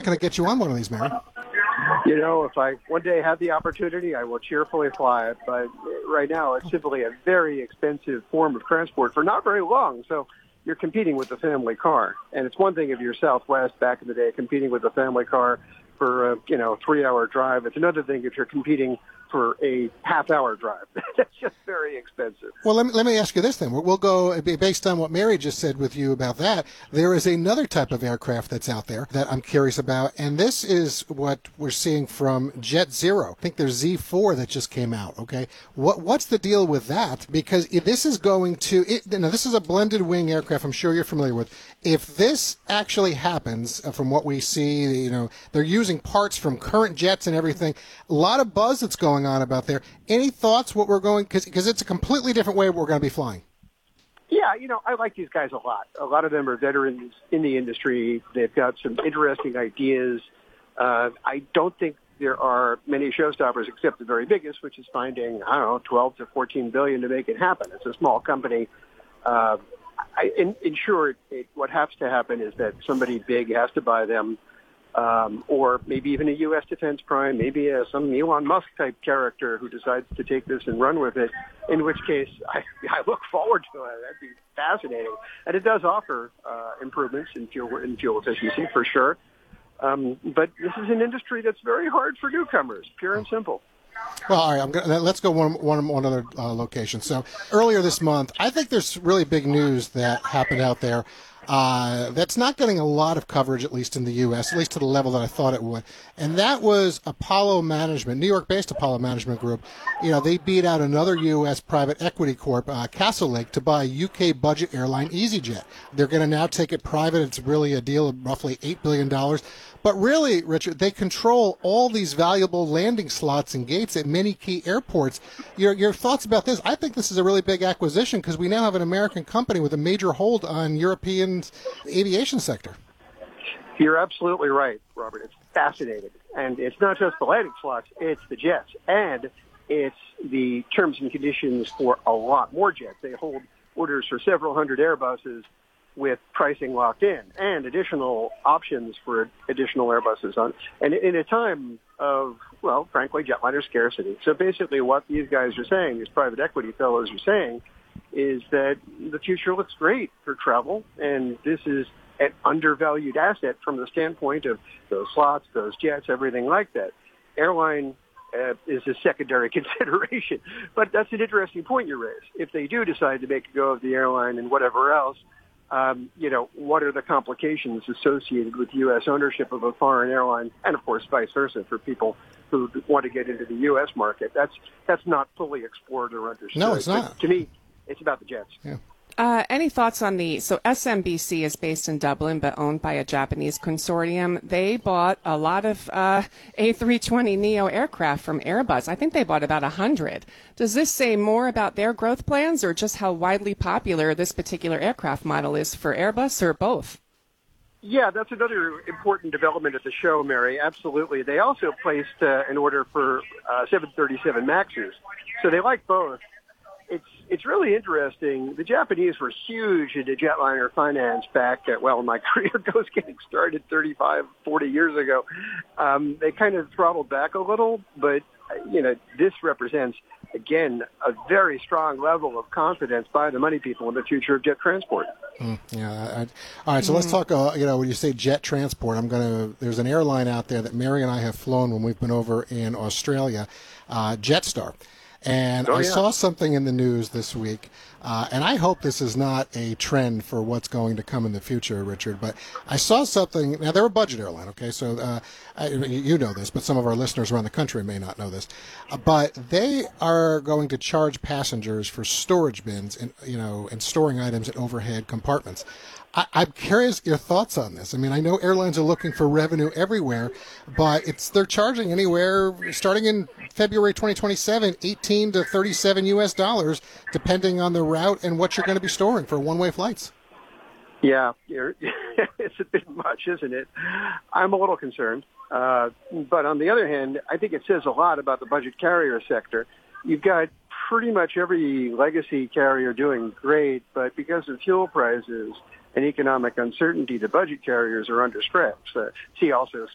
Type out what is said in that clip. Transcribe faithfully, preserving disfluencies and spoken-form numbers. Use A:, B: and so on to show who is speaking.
A: can I get you on one of these, Mary?
B: You know, if I one day have the opportunity, I will cheerfully fly it. But right now, it's simply a very expensive form of transport for not very long. So you're competing with the family car. And it's one thing if you're Southwest back in the day competing with the family car for a, you know, three-hour drive. It's another thing if you're competing for a half-hour drive. That's just very expensive.
A: Well, let me, let me ask you this then. We'll, we'll go, based on what Mary just said with you about that, there is another type of aircraft that's out there that I'm curious about, and this is what we're seeing from Jet Zero. I think there's Z four that just came out, okay? What What's the deal with that? Because if this is going to, it, now this is a blended wing aircraft I'm sure you're familiar with. If this actually happens, uh, from what we see, you know, they're using parts from current jets and everything, a lot of buzz that's going on about there. Any thoughts what we're going, because it's a completely different way we're going to be flying?
B: Yeah, you know, I like these guys a lot. A lot of them are veterans in the industry. They've got some interesting ideas. Uh, I don't think there are many showstoppers except the very biggest, which is finding, I don't know, twelve to fourteen billion to make it happen. It's a small company. Uh, I, in, in short, it, what has to happen is that somebody big has to buy them. Um, or maybe even a U S defense prime, maybe a, some Elon Musk type character who decides to take this and run with it, in which case I, I look forward to it. That'd be fascinating. And it does offer uh, improvements in fuel, in fuel efficiency for sure. Um, but this is an industry that's very hard for newcomers, pure and simple.
A: Well, all right, I'm gonna, let's go one, one, one other uh, location. So earlier this month, I think there's really big news that happened out there. Uh, that's not getting a lot of coverage, at least in the U S, at least to the level that I thought it would. And that was Apollo Management, New York-based Apollo Management Group. You know, they beat out another U S private equity corp, uh, Castlelake, to buy U K budget airline EasyJet. They're going to now take it private. It's really a deal of roughly eight billion dollars. But really, Richard, they control all these valuable landing slots and gates at many key airports. Your your thoughts about this? I think this is a really big acquisition because we now have an American company with a major hold on European aviation sector.
B: You're absolutely right, Robert. It's fascinating. And it's not just the landing slots, it's the jets. And it's the terms and conditions for a lot more jets. They hold orders for several hundred Airbuses with pricing locked in and additional options for additional Airbuses on, and in a time of, well, frankly, jetliner scarcity. So basically what these guys are saying, these private equity fellows are saying, is that the future looks great for travel, and this is an undervalued asset from the standpoint of those slots, those jets, everything like that. Airline uh, is a secondary consideration, but that's an interesting point you raise. If they do decide to make a go of the airline and whatever else, Um, you know, what are the complications associated with U S ownership of a foreign airline, and of course vice versa for people who want to get into the U S market? That's that's not fully explored or understood.
A: No, it's not.
B: But to me, it's about the jets.
A: Yeah.
C: Uh, any thoughts on the, so S M B C is based in Dublin but owned by a Japanese consortium. They bought a lot of uh, A three twenty neo aircraft from Airbus. I think they bought about one hundred. Does this say more about their growth plans or just how widely popular this particular aircraft model is for Airbus, or both?
B: Yeah, that's another important development at the show, Mary. Absolutely. They also placed uh, an order for uh, seven thirty-seven MAXes. So they like both. It's it's really interesting. The Japanese were huge into jetliner finance back at, well, my career goes getting started thirty-five, forty years ago. Um, they kind of throttled back a little, but, you know, this represents, again, a very strong level of confidence by the money people in the future of jet transport.
A: Mm, yeah. I, all right. So let's talk, uh, you know, when you say jet transport, I'm going to, there's an airline out there that Mary and I have flown when we've been over in Australia, uh, Jetstar. And
B: oh,
A: I
B: yeah.
A: saw something in the news this week, uh, and I hope this is not a trend for what's going to come in the future, Richard, but I saw something. Now, they're a budget airline, okay, so uh, I, you know this, but some of our listeners around the country may not know this. Uh, but they are going to charge passengers for storage bins and, you know, and storing items in overhead compartments. I, I'm curious your thoughts on this. I mean, I know airlines are looking for revenue everywhere, but it's they're charging anywhere starting in February twenty twenty-seven, eighteen to thirty-seven U S dollars, depending on the route and what you're going to be storing for one-way flights.
B: Yeah, you're, it's a bit much, isn't it? I'm a little concerned. Uh, but on the other hand, I think it says a lot about the budget carrier sector. You've got pretty much every legacy carrier doing great, but because of fuel prices and economic uncertainty, the budget carriers are under stress. Uh, see also